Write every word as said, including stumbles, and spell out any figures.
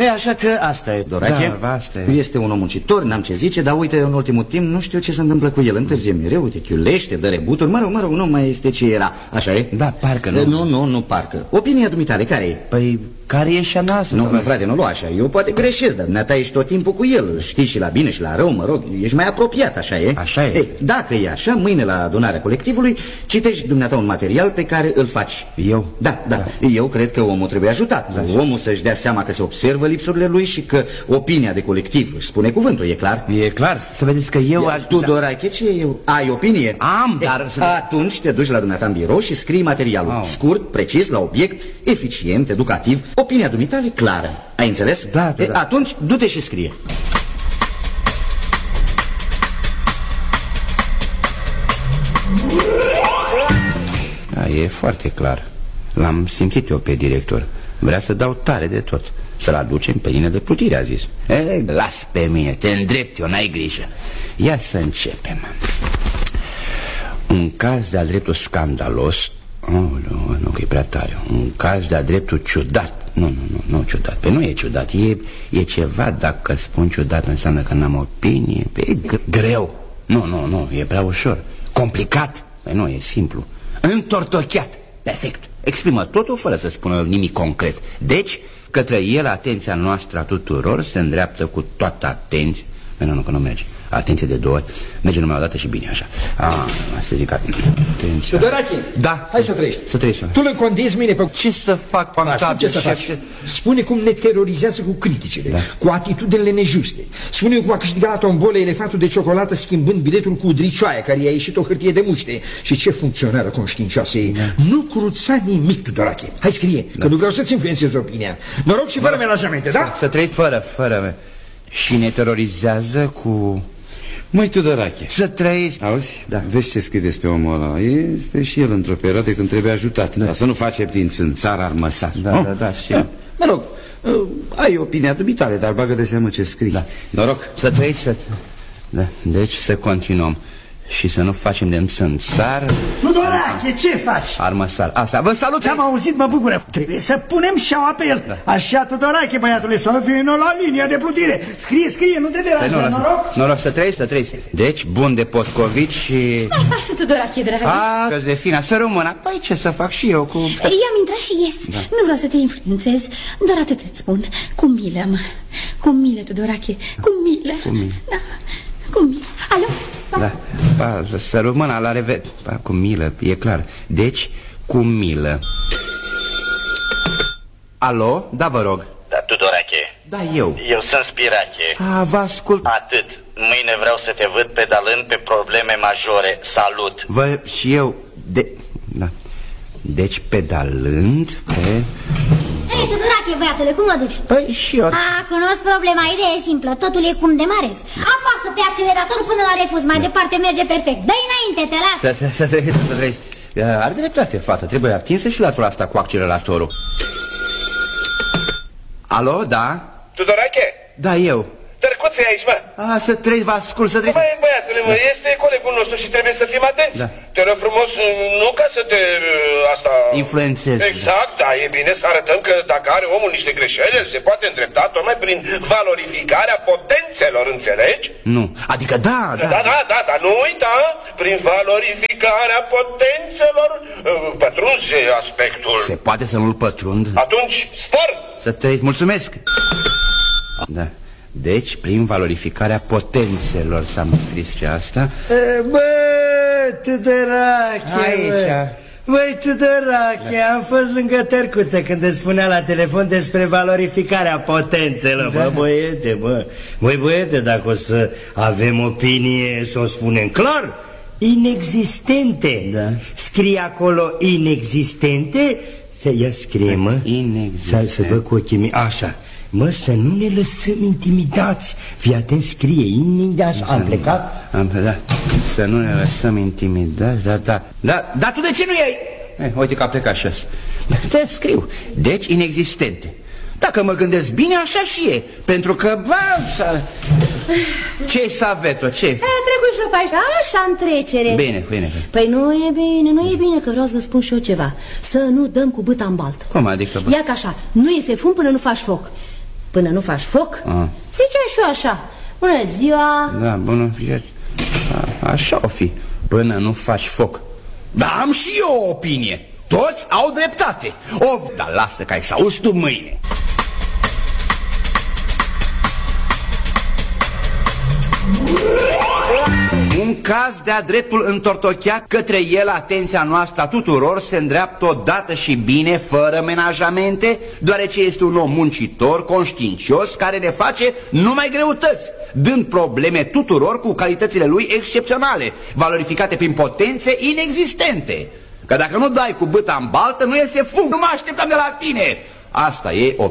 E, așa că asta e, Dorache. Da, asta e. Este un om muncitor, n-am ce zice, dar uite, în ultimul timp nu știu ce se întâmplă cu el. Întârzie mereu, uite, chiulește, dă rebuturi. Mă rog, mă rog, nu mai este ce era. Așa e? Da, parcă nu. E, nu, nu, nu, parcă. Opinia dumitale, care e? Păi, care e și a noastră? Nu, nu, frate, nu lua așa. Eu poate greșesc, dar dumneata ești tot timpul cu el. Știi și la bine și la rău, mă rog. Ești mai apropiat, așa e? Așa e. Ei, dacă e așa, mâine la adunarea colectivului citești dumneata un material pe care îl faci. Eu? Da, da, da. Eu cred că omul trebuie ajutat. Da, omul să-și dea seama că se observă lipsurile lui și că opinia de colectiv își spune cuvântul, e clar? E clar, să vedeți că eu... Ia, tu, Dorache, ce eu? Ai opinie? Am, e, dar... Atunci te duci la dumneata în birou și scrii materialul. Oh. Scurt, precis, la obiect, eficient, educativ. Opinia dumitale clară. Ai înțeles? Da, da, e, da. Atunci, du-te și scrie. Da, e foarte clar. L-am simțit eu pe director. Vrea să dau tare de tot. Să-l aducem pe linie de plutire, a zis. E, las pe mine, te îndrept eu, n-ai grijă. Ia să începem. Un caz de-a dreptul scandalos. Oh, nu, nu, că e prea tare. Un caz de-a dreptul ciudat. Nu, nu, nu, nu ciudat. Pe nu e ciudat, e, e ceva. Dacă spun ciudat înseamnă că n-am opinie. E greu. Nu, nu, nu, e prea ușor. Complicat? Păi nu, e simplu. Întortocheat. Perfect. Exprimă totul fără să spună nimic concret. Deci, către el atenția noastră a tuturor se îndreaptă cu toată atenție. Păi nu, nu, că nu merge. Atenție de două ori. Merge numai o dată și bine așa. Ah, să zic atenție. Dorache, da. Hai să trăiești. Să trăiești. Tu îl condezi mâine pe... Ce să fac, contabil? Ce să faci? Spune cum ne terorizează cu criticile, da. Cu atitudinile nejuste. Spune cum a câștigat la tombolă elefantul de ciocolată schimbând biletul cu udricioaia care i-a ieșit o hârtie de muște. Și ce funcționară conștiincioasă e. Da. Nu cruța nimic, tu, Dorache. Hai, scrie, da. Că nu vreau să-ți influențezi opinia. Noroc și fără menajamente, da? Să, să trăiești fără, fără... Și ne terorizează cu... Măi, Tudorache, să trăiești. Auzi? Da. Vezi ce scrie despre omul ăla. Este și el într-o perioadă când trebuie ajutat, da. Dar să nu face prin țânțar armăsar. Da, oh? da, da, știu. Da. Mă rog, uh, ai opinia dumitale, dar bagă de seamă ce scrii. Da. Noroc. Să trăiești, să... Da. Deci să continuăm. Și să nu facem de înțânțar. Tudorache, ce faci? Armăsar. Asta, vă salut. Te-am auzit, mă bucură. Trebuie să punem șaua pe el, da. Așa, Tudorache, băiatule, să vină la linia de plutire. Scrie, scrie, nu te deranja, noroc. Noroc. Noroc, să trăiești, să trăiești. Deci, bun de Poscovici și... Ce mai faci tu, Tudorache, dragă? A, Josefina, să rămână. Păi ce să fac și eu cu... I-am intrat și ies, da. Nu vreau să te influențez. Doar atât îți spun. Cu milă, mă. Cu milă, Tudorache, cu milă. Cu milă. Da, cu milă. Alo? Da, pa, să rămână, la revedere. Pa, cu milă, e clar. Deci, cu milă. Alo? Da, vă rog. Da, Tudorache. Da, eu. Eu sunt Spirache. A, vă ascult. Atât. Mâine vreau să te văd pedalând pe probleme majore. Salut. Vă, și eu, de... Da. Deci, pedalând pe... Hei, Tudorache, băiatule, cum o duci? Păi și eu... A, cunosc problema, ideea e simplă, totul e cum demarezi. Apasă pe accelerator până la refuz, mai da. Departe merge perfect. Dă-i înainte, te las. Să, să, să, să treci. Are dreptate, fată, trebuie atinsă și latura asta cu acceleratorul. Alo, da? Tudorache? Da, eu. Tărcuță e aici, mă. A, să treci, vă ascult, să treci. Băi, băiatule, mă, da. Este colegul nostru și trebuie să fim atenți. Da. Te rog frumos, nu ca să te... asta... influențezi. Exact, da, e bine să arătăm că dacă are omul niște greșeli, el se poate îndrepta tocmai prin valorificarea potențelor, înțelegi? Nu, adică da, da. Da, da, da, da, nu uita, prin valorificarea potențelor pătrunzi aspectul. Se poate să nu-l pătrund? Atunci, spor! Să treci, mulțumesc. Da. Deci, prin valorificarea potențelor s-a scris ce asta. Bă, Tudorache, aici. Băi, Tudorache, am fost lângă Tărcuță când îți spunea la telefon despre valorificarea potențelor. Da. Bă, băiete, bă, băi, băiete, dacă o să avem opinie, să o spunem clar, inexistente. Da. Scrie acolo inexistente. Să ia scrie, mă. Inexistente. Să, să văd cu ochii mei, așa. Mă, să nu ne lăsăm intimidați. Fii atent, scrie inimidați. Am plecat? Am plecat. Să nu ne lăsăm intimidați. Da, da. Da, dar tu de ce nu iei? Eh, uite că a plecat și ăsta. Te scriu. Deci inexistente. Dacă mă gândesc bine, așa și e. Pentru că, bă, ce-i Saveto, ce? A trecut și-o pe așa în trecere. Bine, bine. Păi nu e bine, nu e bine, că vreau să vă spun și eu ceva. Să nu dăm cu bâta în baltă. Cum adică? Bă? Ia că așa, nu iese fum până nu faci foc. până nu faci foc. A. Ziceam și eu așa. Bună ziua. Da, bună, a, așa o fi, până nu faci foc. Dar am și eu o opinie. Toți au dreptate. O, dar lasă că ai să auzi tu mâine. Un caz de-a dreptul întortocheat către el atenția noastră a tuturor se îndreaptă odată și bine, fără menajamente, deoarece este un om muncitor, conștiincios, care ne face numai greutăți, dând probleme tuturor cu calitățile lui excepționale, valorificate prin potențe inexistente. Că dacă nu dai cu bâta în baltă, nu iese fum, nu mă așteptam de la tine. Asta e o